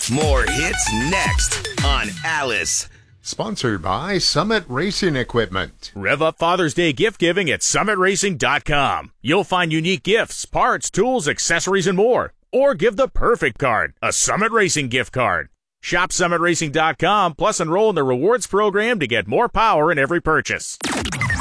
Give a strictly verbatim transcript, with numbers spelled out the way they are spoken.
More hits next on Alice. Sponsored by Summit Racing Equipment. Rev up Father's Day gift giving at summit racing dot com. You'll find unique gifts, parts, tools, accessories, and more. Or give the perfect card, a Summit Racing gift card. Shop summit racing dot com, plus enroll in the rewards program to get more power in every purchase.